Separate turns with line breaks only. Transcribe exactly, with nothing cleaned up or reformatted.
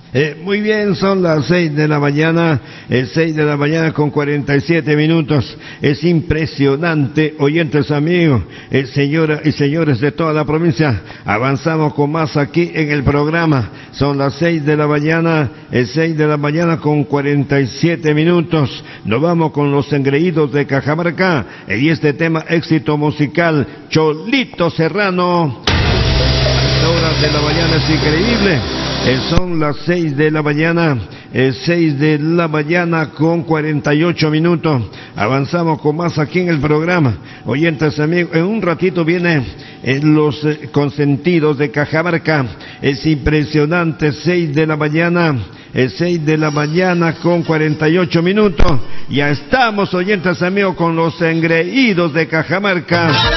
Eh, muy bien, son las seis de la mañana, eh, seis de la mañana con cuarenta y siete minutos. Es impresionante, oyentes amigos, eh, señoras y señores de toda la provincia. Avanzamos con más aquí en el programa. Son las seis de la mañana, eh, seis de la mañana con cuarenta y siete minutos. Nos vamos con los engreídos de Cajamarca eh, y este tema éxito musical, Cholito Serrano. A esta hora de la mañana es increíble. Eh, son las seis de la mañana, eh, seis de la mañana con cuarenta y ocho minutos. Avanzamos con más aquí en el programa. Oyentes amigos, en un ratito vienen eh, los eh, consentidos de Cajamarca. Es impresionante, seis de la mañana, eh, seis de la mañana con cuarenta y ocho minutos. Ya estamos, oyentes amigos, con los engreídos de Cajamarca.